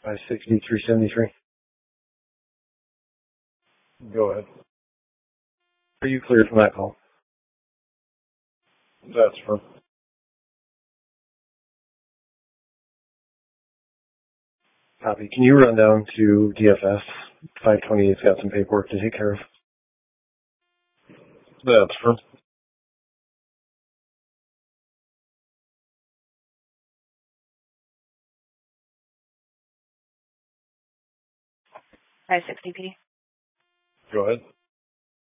560-373. Go ahead. Are you cleared from that call? That's fine. Copy. Can you run down to DFS? 528's got some paperwork to take care of. That's fine. 560 PD. Go ahead.